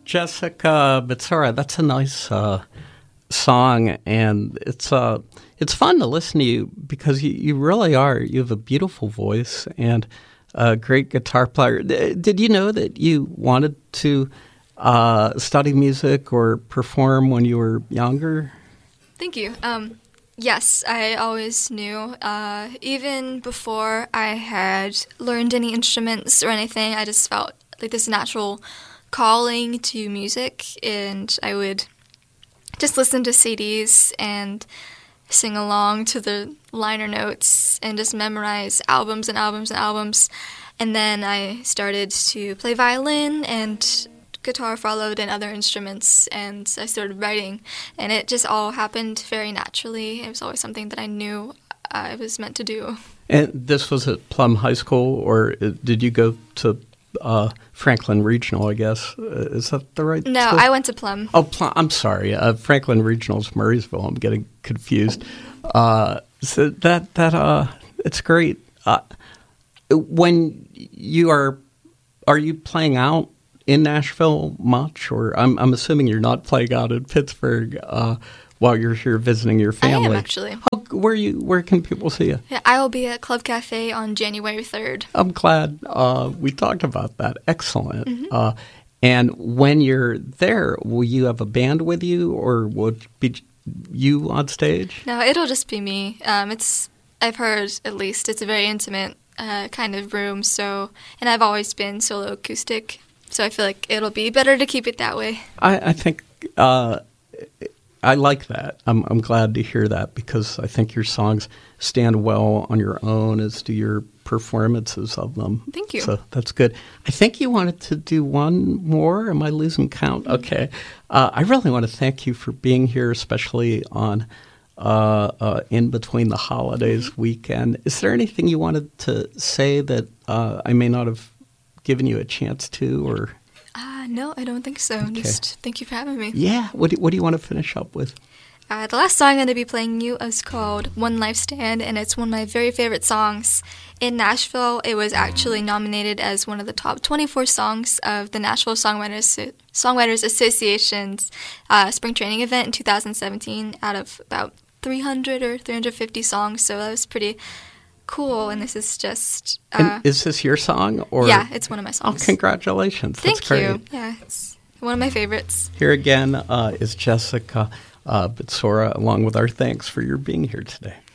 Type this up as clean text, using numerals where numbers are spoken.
Jessica Bitsara, that's a nice song, and it's fun to listen to you because you really are. You have a beautiful voice and a great guitar player. Did you know that you wanted to study music or perform when you were younger? Thank you. Yes, I always knew. Even before I had learned any instruments or anything, I just felt like this natural calling to music, and I would just listen to CDs and sing along to the liner notes and just memorize albums and albums and albums. And then I started to play violin, and guitar followed, and other instruments, and I started writing, and it just all happened very naturally. It was always something that I knew I was meant to do. And this was at Plum High School, or did you go to Franklin Regional, I guess? Is that the right No, school? I went to Plum. Oh, Plum. I'm sorry. Franklin Regional's Murraysville. I'm getting confused. So it's great. When you are you playing out in Nashville much, or I'm assuming you're not playing out in Pittsburgh while you're here visiting your family? I am, actually. Where can people see you? Yeah, I will be at Club Cafe on January 3rd. I'm glad we talked about that. Excellent. Mm-hmm. And when you're there, will you have a band with you, or will it be you on stage? No, it'll just be me. I've heard, at least, it's a very intimate kind of room, and I've always been solo acoustic, so I feel like it'll be better to keep it that way. I think I like that. I'm glad to hear that, because I think your songs stand well on your own, as do your performances of them. Thank you. So that's good. I think you wanted to do one more. Am I losing count? Okay. I really want to thank you for being here, especially on in between the holidays weekend. Is there anything you wanted to say that I may not have given you a chance to, or? No, I don't think so. Okay. Just thank you for having me. Yeah. What do you want to finish up with? The last song I'm going to be playing you is called One Life Stand, and it's one of my very favorite songs. In Nashville, it was actually nominated as one of the top 24 songs of the Nashville Songwriters Association's spring training event in 2017 out of about 300 or 350 songs, so that was pretty cool, and this is just... And is this your song? Or? Yeah, it's one of my songs. Oh, congratulations. Thank That's great. you. Yeah, it's one of my favorites. Here again is Jessica Bitsara, along with our thanks for your being here today.